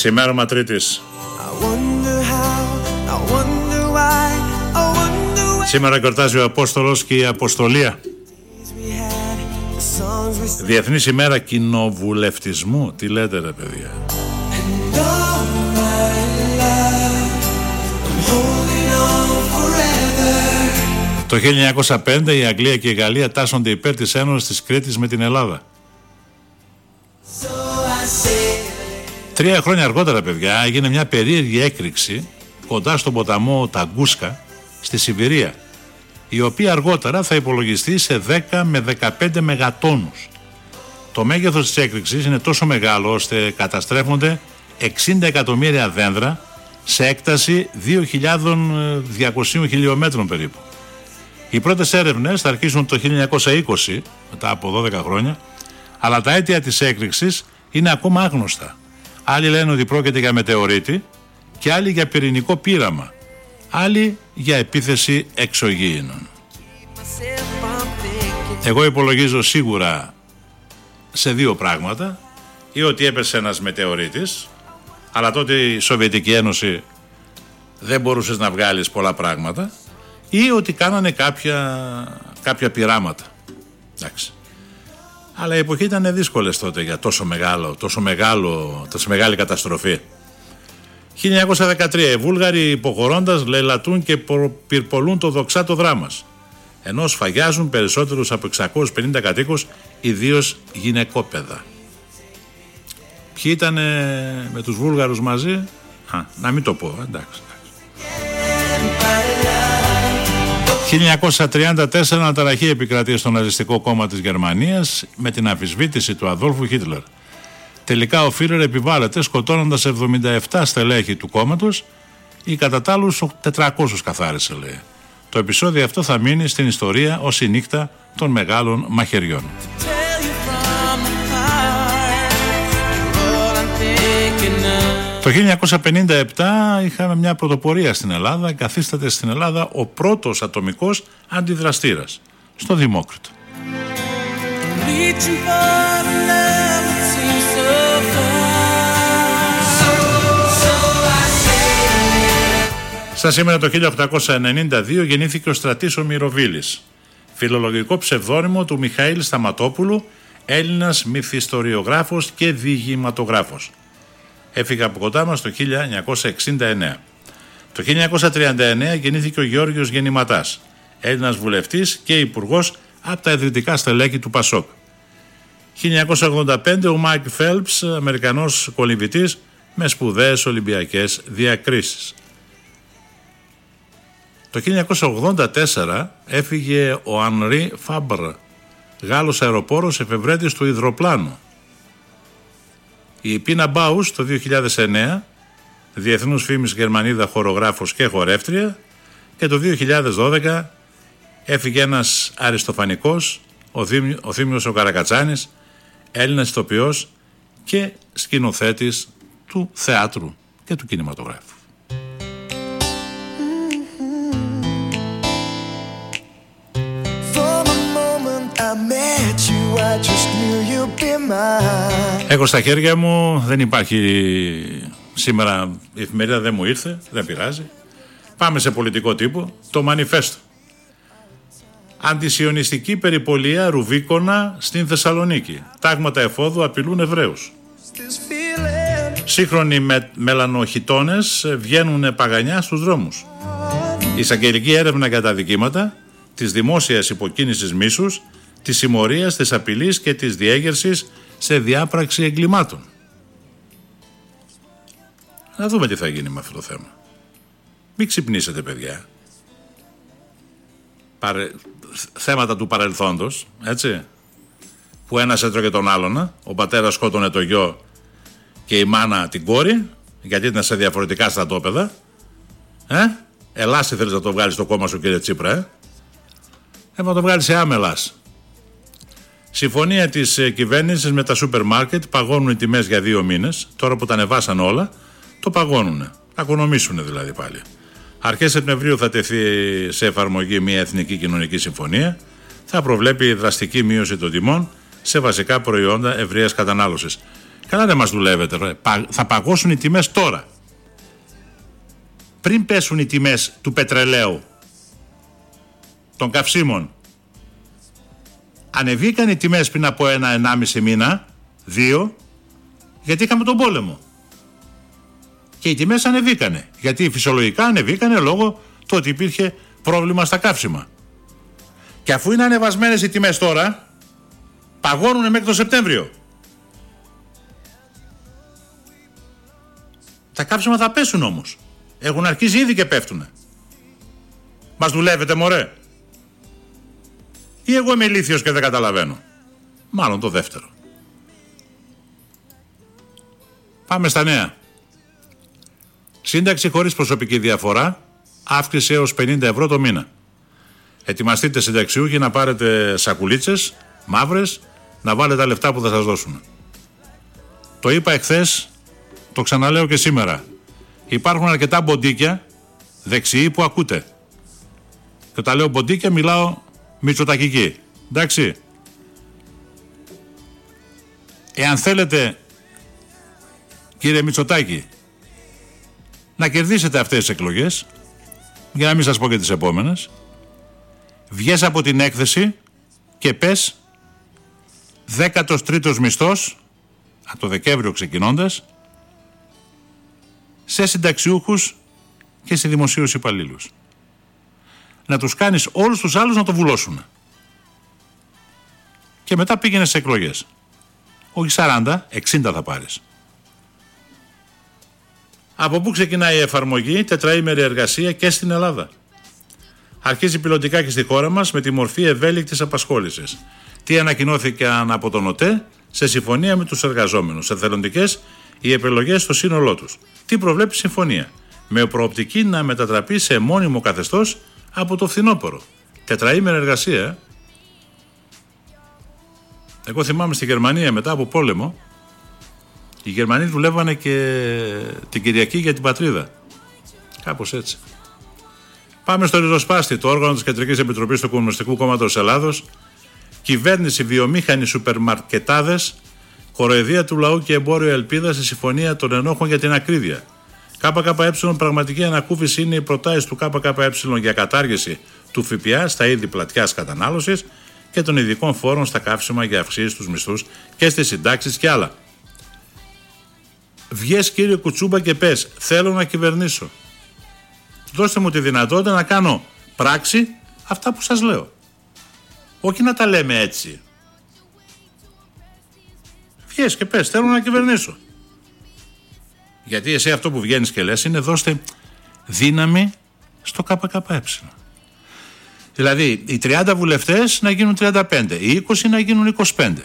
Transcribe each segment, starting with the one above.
Ξημέρωμα Τρίτης. Σήμερα γιορτάζει ο Απόστολος και η Αποστολία. Διεθνής ημέρα κοινοβουλευτισμού. Τι λέτε ρε παιδιά? Το 1905 η Αγγλία και η Γαλλία τάσσονται υπέρ της ένωσης της Κρήτης με την Ελλάδα. 3 χρόνια αργότερα παιδιά έγινε μια περίεργη έκρηξη κοντά στον ποταμό Ταγκούσκα στη Σιβηρία, η οποία αργότερα θα υπολογιστεί σε 10 με 15 μεγατόνους. Το μέγεθος της έκρηξης είναι τόσο μεγάλο ώστε καταστρέφονται 60 εκατομμύρια δέντρα σε έκταση 2.200 χιλιόμετρων περίπου. Οι πρώτες έρευνες θα αρχίσουν το 1920, μετά από 12 χρόνια, αλλά τα αίτια της έκρηξης είναι ακόμα άγνωστα. Άλλοι λένε ότι πρόκειται για μετεωρίτη και άλλοι για πυρηνικό πείραμα. Άλλοι για επίθεση εξωγήινων. Εγώ υπολογίζω σίγουρα σε 2 πράγματα. Ή ότι έπεσε ένας μετεωρίτης, αλλά τότε η Σοβιετική Ένωση δεν μπορούσες να βγάλεις πολλά πράγματα, ή ότι κάνανε κάποια πειράματα. Εντάξει. Αλλά η εποχή ήταν δύσκολες τότε για τόσο μεγάλη καταστροφή. 1913 οι Βούλγαροι υποχωρώντας λαιλατούν και πυρπολούν το δοξάτο δράμας, ενώ σφαγιάζουν περισσότερους από 650 κατοίκους, ιδίως γυναικόπαιδα. Ποιοι ήταν με τους Βούλγαρους μαζί? Να μην το πω, εντάξει. 1934 αναταραχή επικρατεί στο ναζιστικό κόμμα της Γερμανίας με την αμφισβήτηση του Αδόλφου Χίτλερ. Τελικά ο Φίρερ επιβάλλεται σκοτώνοντας 77 στελέχη του κόμματος ή κατά τ' άλλους 400 καθάρισε, λέει. Το επεισόδιο αυτό θα μείνει στην ιστορία ως η νύχτα των μεγάλων μαχαιριών. Το 1957 είχαμε μια πρωτοπορία στην Ελλάδα, καθίσταται στην Ελλάδα ο πρώτος ατομικός αντιδραστήρας, στο Δημόκριτο. Στα σήμερα το 1892 γεννήθηκε ο Στρατής ο Μυροβίλης, φιλολογικό ψευδώνυμο του Μιχαήλ Σταματόπουλου, Έλληνας μυθιστοριογράφος και διηγηματογράφος. Έφυγε από κοντά μας το 1969. Το 1939 γεννήθηκε ο Γεώργιος Γεννηματάς, Έλληνας βουλευτής και υπουργός από τα ιδρυτικά στελέχη του Πασόκ. 1985 ο Μάικ Φέλπς, Αμερικανός κολυμβητής με σπουδαίες Ολυμπιακές διακρίσεις. Το 1984 έφυγε ο Ανρί Φάμπρ, Γάλλος αεροπόρος εφευρέτης του υδροπλάνου. Η Πίνα Μπάους το 2009, διεθνούς φήμης Γερμανίδα χορογράφος και χορεύτρια, και το 2012 έφυγε ένας αριστοφανικός, ο Θήμιος ο Καρακατσάνης, Έλληνας ηθοποιός και σκηνοθέτης του θεάτρου και του κινηματογράφου. Έχω στα χέρια μου, δεν υπάρχει σήμερα, η εφημερίδα δεν μου ήρθε, δεν πειράζει. Πάμε σε πολιτικό τύπο, το Μανιφέστο. Αντισιωνιστική περιπολία Ρουβίκονα στην Θεσσαλονίκη. Τάγματα εφόδου απειλούν Εβραίους. Σύγχρονοι μελανοχιτώνες βγαίνουν παγανιά στους δρόμους. Εισαγγελική έρευνα για τα δικήματα της δημόσιας υποκίνησης μίσους, της συμμορίας, της απειλής και της διέγερσης σε διάπραξη εγκλημάτων. Να δούμε τι θα γίνει με αυτό το θέμα. Μην ξυπνήσετε παιδιά. Θέματα του παρελθόντος, έτσι, που ένας έτρωγε τον άλλον, ο πατέρας σκότωνε το γιο και η μάνα την κόρη, γιατί ήταν σε διαφορετικά στρατόπεδα. Ελάς θέλεις να το βγάλεις στο κόμμα σου, κύριε Τσίπρα, να το βγάλεις σε άμελας. Συμφωνία της κυβέρνησης με τα σούπερ μάρκετ, παγώνουν οι τιμές για 2 μήνες. Τώρα που τα ανεβάσαν όλα, το παγώνουν. Θα οικονομήσουν δηλαδή πάλι. Αρχές Σεπτεμβρίου θα τεθεί σε εφαρμογή μια εθνική κοινωνική συμφωνία. Θα προβλέπει δραστική μείωση των τιμών σε βασικά προϊόντα ευρείας κατανάλωσης. Καλά δεν μας δουλεύετε, ρε. Θα παγώσουν οι τιμές τώρα. Πριν πέσουν οι τιμές του πετρελαίου, των καυσίμων. Ανεβήκαν οι τιμές πριν από 1-1,5 μήνα, 2, γιατί είχαμε τον πόλεμο. Και οι τιμές ανεβήκανε, γιατί φυσιολογικά ανεβήκανε λόγω του ότι υπήρχε πρόβλημα στα καύσιμα. Και αφού είναι ανεβασμένες οι τιμές τώρα, παγώνουν μέχρι το Σεπτέμβριο. Τα καύσιμα θα πέσουν όμως. Έχουν αρχίσει ήδη και πέφτουνε. Μας δουλεύετε, μωρέ? Ή εγώ είμαι ηλίθιος και δεν καταλαβαίνω? Μάλλον το δεύτερο. Πάμε στα νέα. Σύνταξη χωρίς προσωπική διαφορά, αύξηση έως 50 ευρώ το μήνα. Ετοιμαστείτε συνταξιούχοι να πάρετε σακουλίτσες μαύρες, να βάλετε τα λεφτά που θα σας δώσουν. Το είπα εχθές, το ξαναλέω και σήμερα. Υπάρχουν αρκετά μποντίκια δεξιοί που ακούτε. Και όταν λέω μποντίκια μιλάω μητσοτακική. Εντάξει. Εάν θέλετε, κύριε Μητσοτάκη, να κερδίσετε αυτές τις εκλογές, για να μην σας πω και τις επόμενες, βγες από την έκθεση και πες 13ος μισθός, από το Δεκέμβριο ξεκινώντας, σε συνταξιούχους και σε δημοσίους υπαλλήλους. Να τους κάνεις όλους τους άλλους να το βουλώσουν. Και μετά πήγαινε σε εκλογές. Όχι 40, 60 θα πάρεις. Από πού ξεκινάει η εφαρμογή? Τετραήμερη εργασία και στην Ελλάδα. Αρχίζει πιλωτικά και στη χώρα μας με τη μορφή ευέλικτης απασχόλησης. Τι ανακοινώθηκαν από τον ΟΤΕ σε συμφωνία με τους εργαζόμενους. Εθελοντικές οι επιλογές στο σύνολό τους. Τι προβλέπει η συμφωνία? Με προοπτική να μετατραπεί σε μόνιμο καθεστώς από το φθινόπωρο. Τετραήμερη εργασία. Εγώ θυμάμαι στη Γερμανία μετά από πόλεμο, οι Γερμανοί δουλεύανε και την Κυριακή για την πατρίδα. Κάπως έτσι. Πάμε στο ριζοσπάστη, το όργανο της Κεντρικής Επιτροπής του Κομμουνιστικού Κόμματος Ελλάδος. Κυβέρνηση, βιομήχανοι, σούπερμαρκετάδες, κοροϊδία του λαού και εμπόριο ελπίδα στη συμφωνία των ενόχων για την ακρίβεια. ΚΚΕ, πραγματική ανακούφιση είναι οι προτάσεις του ΚΚΕ για κατάργηση του ΦΠΑ στα είδη πλατιάς κατανάλωσης και των ειδικών φόρων στα καύσιμα για αυξήσεις στους μισθούς και στις συντάξεις και άλλα. Βγες, κύριε Κουτσούμπα, και πες: θέλω να κυβερνήσω. Δώστε μου τη δυνατότητα να κάνω πράξη αυτά που σας λέω. Όχι να τα λέμε έτσι. Βγες και πες: θέλω να κυβερνήσω. Γιατί εσύ αυτό που βγαίνεις και λες είναι δώστε δύναμη στο ΚΚΕ. Δηλαδή οι 30 βουλευτές να γίνουν 35, οι 20 να γίνουν 25.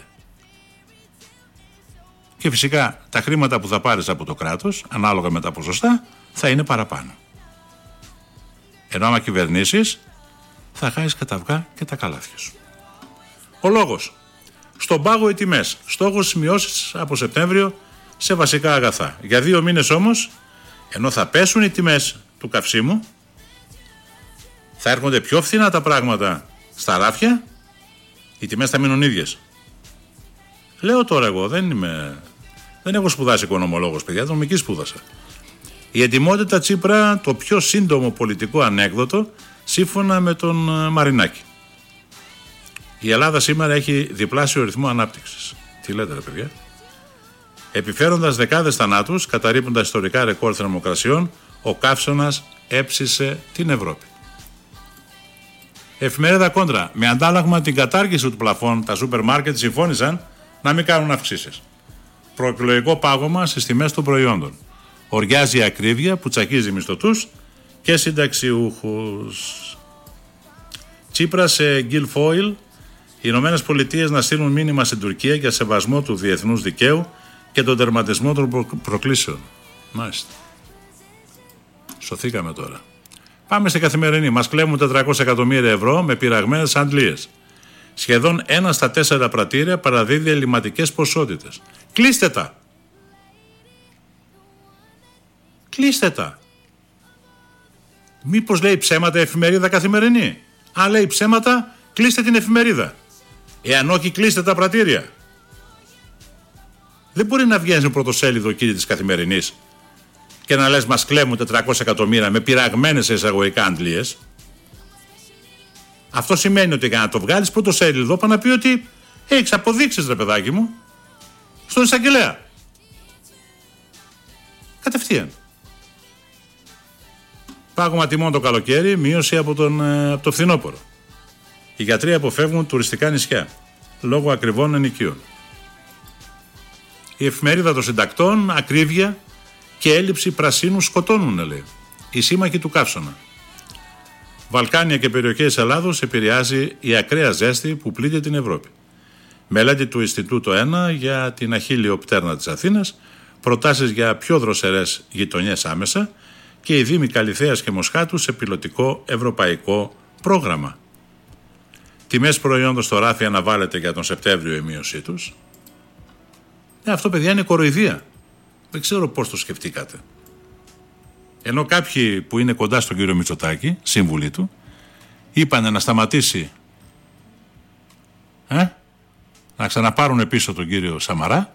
Και φυσικά τα χρήματα που θα πάρεις από το κράτος, ανάλογα με τα ποσοστά, θα είναι παραπάνω. Ενώ άμα κυβερνήσεις, θα χάσεις και τα αυγά και τα καλάθια σου. Ο λόγος. Στον πάγο οι τιμές. Στόχος μειώσεις από Σεπτέμβριο σε βασικά αγαθά. Για 2 μήνες όμως, ενώ θα πέσουν οι τιμές του καυσίμου, θα έρχονται πιο φθηνά τα πράγματα στα ράφια, οι τιμές θα μείνουν ίδιες. Λέω τώρα εγώ, δεν έχω σπουδάσει οικονομολόγος, παιδιά, νομική σπούδασα. Η ετοιμότητα Τσίπρα, το πιο σύντομο πολιτικό ανέκδοτο, σύμφωνα με τον Μαρινάκη. Η Ελλάδα σήμερα έχει διπλάσιο ρυθμό ανάπτυξης. Τι λέτε, ρε παιδιά? Επιφέροντας δεκάδες θανάτους, καταρρίπτοντας ιστορικά ρεκόρ θερμοκρασιών, ο καύσωνας έψισε την Ευρώπη. Εφημερίδα Κόντρα. Με αντάλλαγμα την κατάργηση του πλαφών, τα σούπερ μάρκετ συμφώνησαν να μην κάνουν αυξήσεις. Προεκλογικό πάγωμα στις τιμές των προϊόντων. Οριάζει η ακρίβεια που τσακίζει μισθωτούς και συνταξιούχους. Τσίπρα σε Γκιλφόιλ. Οι Ηνωμένες Πολιτείες να στείλουν μήνυμα στην Τουρκία για σεβασμό του διεθνούς δικαίου και τον τερματισμό των προκλήσεων. Μάλιστα. Σωθήκαμε τώρα. Πάμε στην Καθημερινή. Μας κλέβουν 400 εκατομμύρια ευρώ με πειραγμένες αντλίες. Σχεδόν 1 στα 4 πρατήρια παραδίδει ελληματικές ποσότητες. Κλείστε τα. Κλείστε τα. Μήπως λέει ψέματα η εφημερίδα Καθημερινή? Αν λέει ψέματα, κλείστε την εφημερίδα. Εάν όχι, κλείστε τα πρατήρια. Δεν μπορεί να βγαίνει με πρωτοσέλιδο, κύριε, της Καθημερινής και να λες μας κλέβουν 400 εκατομμύρια με πειραγμένες εισαγωγικά αντλίες. Αυτό σημαίνει ότι για να το βγάλεις πρωτοσέλιδο πάνε να πει ότι έχεις αποδείξεις, ρε παιδάκι μου, στον εισαγγελέα. Κατευθείαν. Πάγωμα τιμών το καλοκαίρι, μείωση από το φθινόπωρο. Οι γιατροί αποφεύγουν τουριστικά νησιά λόγω ακριβών ενοικίων. Η εφημερίδα των συντακτών, ακρίβεια και έλλειψη πρασίνου σκοτώνουν, λέει. Οι σύμμαχοι του καύσωνα. Βαλκάνια και περιοχές Ελλάδος επηρεάζει η ακραία ζέστη που πλήττει την Ευρώπη. Μελέτη του Ινστιτούτου 1 για την αχίλιο πτέρνα της Αθήνας, προτάσεις για πιο δροσερές γειτονιές άμεσα και οι Δήμοι Καλιθέας και Μοσχάτου σε πιλωτικό ευρωπαϊκό πρόγραμμα. Τιμές προϊόντων στο ράφι αναβάλλεται για τον Σεπτέμβριο η μείωσή τους. Αυτό, παιδιά, είναι κοροϊδία. Δεν ξέρω πώς το σκεφτήκατε. Ενώ κάποιοι που είναι κοντά στον κύριο Μητσοτάκη, σύμβουλοι του, είπανε να σταματήσει να ξαναπάρουν πίσω τον κύριο Σαμαρά.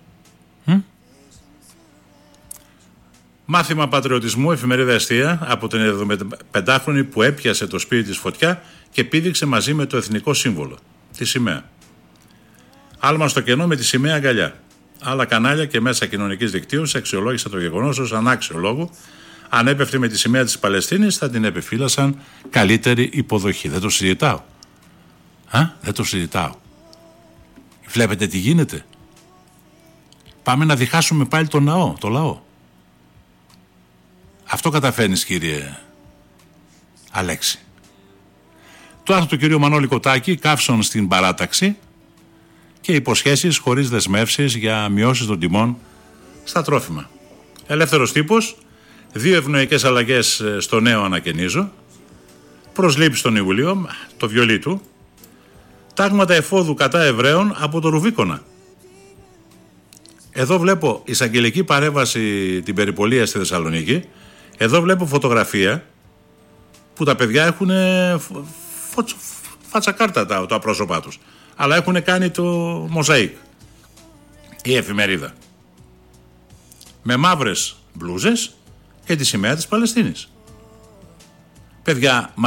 Μάθημα πατριωτισμού, εφημερίδα Εστία, από την 75χρονη που έπιασε το σπίτι της φωτιά και πήδηξε μαζί με το εθνικό σύμβολο, τη σημαία. Άλμα στο κενό με τη σημαία αγκαλιά. Άλλα κανάλια και μέσα κοινωνικής δικτύωσης αξιολόγησαν το γεγονός ως ανάξιο λόγο. Αν έπεφτε με τη σημαία της Παλαιστίνης θα την επιφύλασαν καλύτερη υποδοχή. Δεν το συζητάω. Δεν το συζητάω. Βλέπετε τι γίνεται. Πάμε να διχάσουμε πάλι το λαό. Αυτό καταφέρνεις, κύριε Αλέξη. Το άρθρο του κυρίου Μανώλη Κοτάκη, καύσων στην παράταξη και υποσχέσεις χωρίς δεσμεύσεις για μειώσεις των τιμών στα τρόφιμα. Ελεύθερος τύπος, 2 ευνοϊκές αλλαγές στο νέο ανακαινίζω, προσλήψεις στον Ιουλίο, το βιολί του, τάγματα εφόδου κατά Εβραίων από το Ρουβίκονα. Εδώ βλέπω εισαγγελική παρέμβαση την περιπολία στη Θεσσαλονίκη. Εδώ βλέπω φωτογραφία που τα παιδιά έχουν φατσακάρτα τα πρόσωπά τους, αλλά έχουν κάνει το μοζαΐκ, η εφημερίδα, με μαύρες μπλούζες και τη σημαία της Παλαιστίνης. Παιδιά,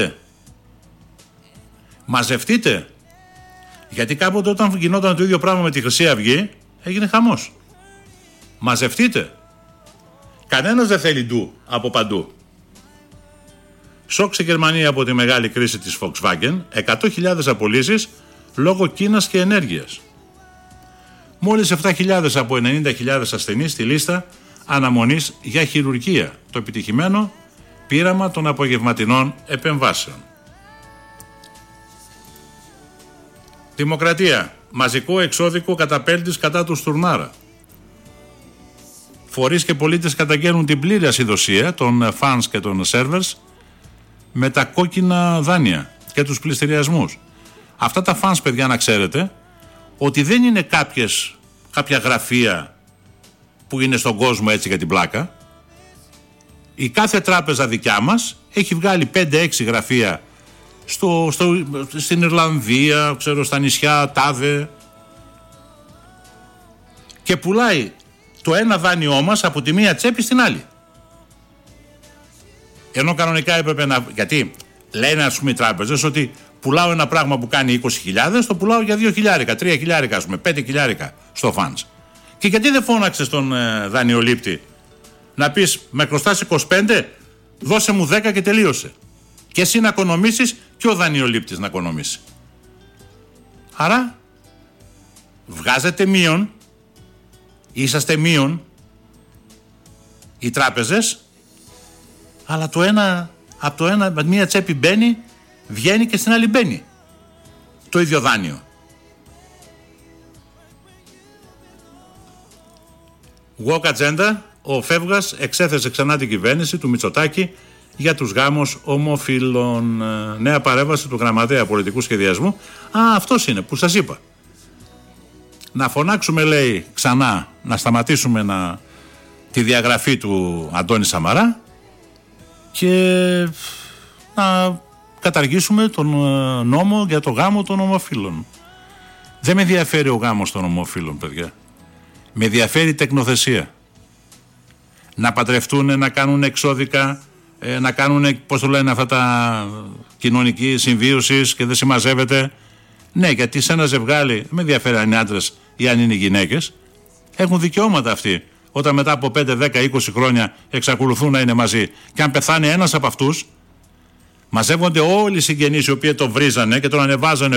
μαζευτείτε, γιατί κάποτε όταν γινόταν το ίδιο πράγμα με τη Χρυσή Αυγή έγινε χαμός. Μαζευτείτε. Κανένας δεν θέλει ντου από παντού. Σοκ στη Γερμανία από τη μεγάλη κρίση της Volkswagen, 100.000 απολύσεις λόγω Κίνας και ενέργειας. Μόλις 7.000 από 90.000 ασθενείς στη λίστα αναμονής για χειρουργία, το επιτυχημένο πείραμα των απογευματινών επεμβάσεων. Δημοκρατία, μαζικό εξώδικο καταπέλτης κατά του Στουρνάρα. Φορείς και πολίτες καταγγέλνουν την πλήρη ασυδοσία των fans και των servers με τα κόκκινα δάνεια και τους πληστηριασμούς. Αυτά τα fans, παιδιά, να ξέρετε ότι δεν είναι κάποια γραφεία που είναι στον κόσμο έτσι για την πλάκα. Η κάθε τράπεζα δικιά μας έχει βγάλει 5-6 γραφεία στην Ιρλανδία, ξέρω, στα νησιά Τάδε, και πουλάει το ένα δάνειό μας από τη μία τσέπη στην άλλη. Ενώ κανονικά έπρεπε να... Γιατί λένε, ας πούμε, οι τράπεζες ότι πουλάω ένα πράγμα που κάνει 20.000, το πουλάω για 2.000, 3.000, ας πούμε, 5.000 στο funds. Και γιατί δεν φώναξες τον δανειολήπτη να πεις με χρωστάς 25, δώσε μου 10 και τελείωσε. Και εσύ να οικονομήσεις και ο δανειολήπτης να οικονομήσει. Άρα βγάζετε μείον, είσαστε μείον οι τράπεζες, αλλά το ένα, από το ένα, μία τσέπη μπαίνει, βγαίνει και στην άλλη μπαίνει το ίδιο δάνειο. Walk agenda, ο Φεύγας εξέθεσε ξανά την κυβέρνηση του Μητσοτάκη για τους γάμους ομοφύλων. Νέα παρέμβαση του γραμματέα πολιτικού σχεδιασμού. Αυτός είναι που σας είπα. Να φωνάξουμε, λέει, ξανά, να σταματήσουμε τη διαγραφή του Αντώνη Σαμαρά και να καταργήσουμε τον νόμο για το γάμο των ομοφύλων. Δεν με ενδιαφέρει ο γάμος των ομοφύλων, παιδιά. Με ενδιαφέρει τεκνοθεσία. Να παντρευτούν, να κάνουν εξώδικα, να κάνουν, πώς το λένε αυτά τα κοινωνική συμβίωσης και δεν συμμαζεύεται. Ναι, γιατί σε ένα ζευγάρι, δεν με ενδιαφέρει αν είναι άντρες ή αν είναι γυναίκες, έχουν δικαιώματα αυτοί. Όταν μετά από 5, 10, 20 χρόνια εξακολουθούν να είναι μαζί. Και αν πεθάνει ένας από αυτούς, μαζεύονται όλοι οι συγγενείς οι οποίοι το βρίζανε και τον ανεβάζανε,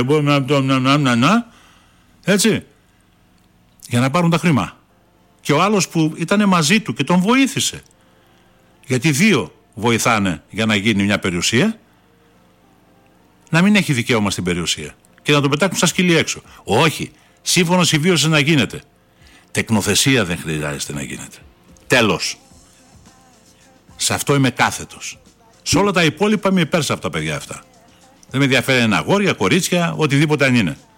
έτσι, για να πάρουν τα χρήμα. Και ο άλλος που ήταν μαζί του και τον βοήθησε. Γιατί δύο βοηθάνε για να γίνει μια περιουσία, να μην έχει δικαίωμα στην περιουσία και να τον πετάξουν στα σκυλί έξω. Όχι, σύμφωνο συμβίωση να γίνεται. Τεκνοθεσία δεν χρειάζεται να γίνεται. Τέλος. Σε αυτό είμαι κάθετος. Σε όλα τα υπόλοιπα είμαι υπέρ σε αυτά τα παιδιά αυτά. Δεν με ενδιαφέρει ένα αγόρια, κορίτσια, οτιδήποτε αν είναι.